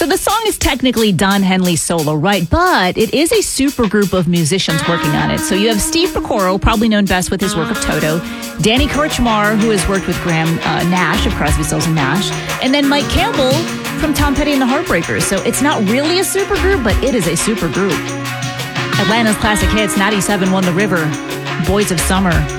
So the song is technically Don Henley's solo, right? But it is a super group of musicians working on it. So you have Steve Porcaro, probably known best with his work of Toto, Danny Kortchmar, who has worked with Graham Nash of Crosby, Stills, and Nash, and then Mike Campbell from Tom Petty and the Heartbreakers. So it's not really a super group, but it is a super group. Atlanta's classic hits, 97 Won the River, Boys of Summer.